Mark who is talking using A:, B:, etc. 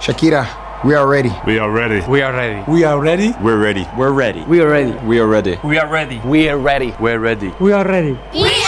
A: Shakira, we are ready.
B: We are ready.
C: We are ready.
D: We are ready.
E: We're ready.
F: We're ready.
G: We are ready.
F: We are ready.
C: We are ready.
G: We are ready.
F: We're ready.
D: We are ready.
H: We